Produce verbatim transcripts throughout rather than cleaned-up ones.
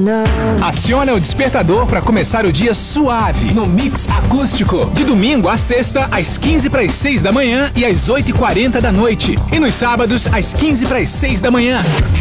Aciona o despertador para começar o dia suave no Mix Acústico. De domingo a sexta, às quinze para as seis da manhã e às oito e quarenta da noite. E nos sábados, às quinze para as seis da manhã.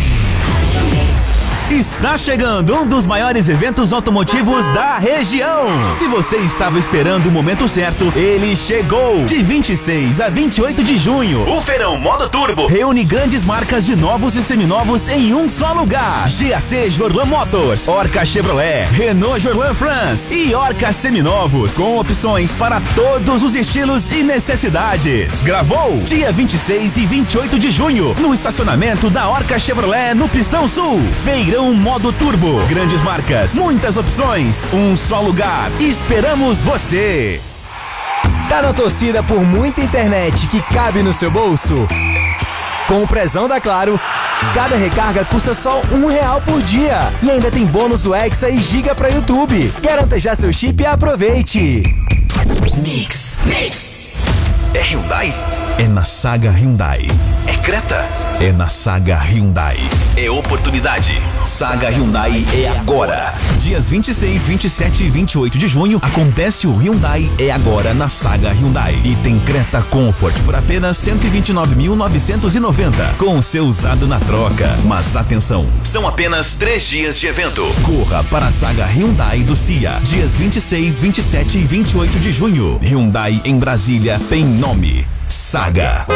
Está chegando um dos maiores eventos automotivos da região. Se você estava esperando o momento certo, ele chegou. De vinte e seis a vinte e oito de junho, o Feirão Modo Turbo reúne grandes marcas de novos e seminovos em um só lugar. G A C Jorlan Motors, Orca Chevrolet, Renault Jorlan France e Orca Seminovos, com opções para todos os estilos e necessidades. Gravou dia vinte e seis e vinte e oito de junho, no estacionamento da Orca Chevrolet no Pistão Sul. Feirão Modo Turbo. Grandes marcas, muitas opções, um só lugar. Esperamos você! Tá na torcida por muita internet que cabe no seu bolso? Com o prezão da Claro, cada recarga custa só um real por dia. E ainda tem bônus do Hexa e Giga pra YouTube. Garanta já seu chip e aproveite! Mix, Mix. É Hyundai? É na Saga Hyundai. É Creta? É na Saga Hyundai. É oportunidade. Saga Hyundai é agora. Dias vinte e seis, vinte e sete e vinte e oito de junho acontece o Hyundai é agora na Saga Hyundai. E tem Creta Comfort por apenas cento e vinte e nove mil novecentos e noventa com o seu usado na troca. Mas atenção, são apenas três dias de evento. Corra para a Saga Hyundai do C I A. Dias vinte e seis, vinte e sete e vinte e oito de junho. Hyundai em Brasília tem nome. Saga.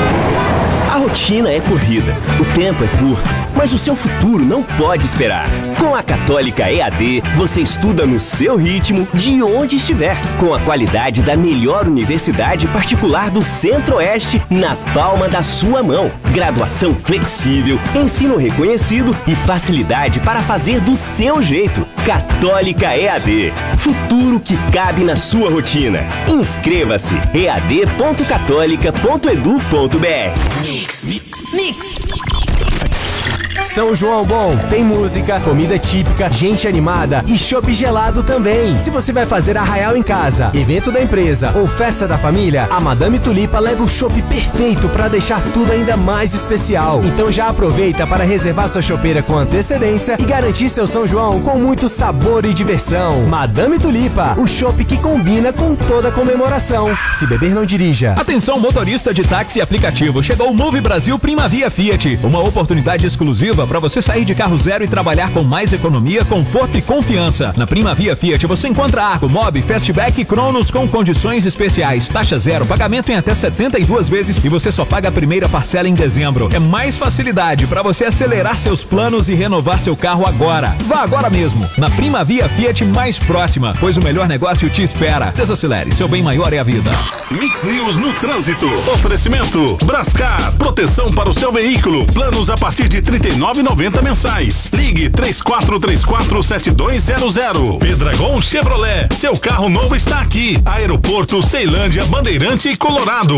A rotina é corrida, o tempo é curto, mas o seu futuro não pode esperar. Com a Católica E A D, você estuda no seu ritmo, de onde estiver, com a qualidade da melhor universidade particular do Centro-Oeste na palma da sua mão. Graduação flexível, ensino reconhecido e facilidade para fazer do seu jeito. Católica E A D, futuro que cabe na sua rotina. Inscreva-se e a d ponto católica ponto edu ponto b r. Mix, mix, mix. São João Bom tem música, comida típica, gente animada e chopp gelado também. Se você vai fazer arraial em casa, evento da empresa ou festa da família, a Madame Tulipa leva o chopp perfeito para deixar tudo ainda mais especial. Então já aproveita para reservar sua chopeira com antecedência e garantir seu São João com muito sabor e diversão. Madame Tulipa, o chopp que combina com toda a comemoração. Se beber, não dirija. Atenção, motorista de táxi e aplicativo, chegou o Move Brasil Primavia Fiat, uma oportunidade exclusiva para você sair de carro zero e trabalhar com mais economia, conforto e confiança. Na Primavia Fiat você encontra Argo, Mob, Fastback e Cronos com condições especiais. Taxa zero, pagamento em até setenta e duas vezes e você só paga a primeira parcela em dezembro. É mais facilidade para você acelerar seus planos e renovar seu carro agora. Vá agora mesmo na Primavia Fiat mais próxima, pois o melhor negócio te espera. Desacelere, seu bem maior é a vida. Mix News no trânsito. Oferecimento Brascar, proteção para o seu veículo. Planos a partir de trinta e nove reais e noventa mensais. Ligue três quatro três quatro sete dois zero zero. Pedregon Chevrolet, seu carro novo está aqui. Aeroporto Ceilândia, Bandeirante e Colorado.